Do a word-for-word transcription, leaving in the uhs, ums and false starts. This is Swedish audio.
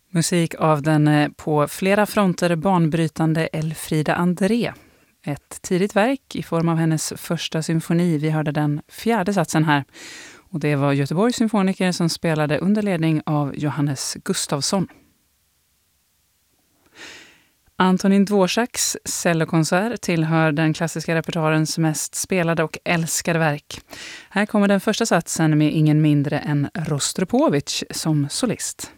Musik av den på flera fronter banbrytande Elfrida André. Ett tidigt verk i form av hennes första symfoni. Vi hörde den fjärde satsen här. Och det var Göteborgs symfoniker som spelade under ledning av Johannes Gustafsson. Antonin Dvoraks cellokonsert tillhör den klassiska repertoarens mest spelade och älskade verk. Här kommer den första satsen med ingen mindre än Rostropovich som solist.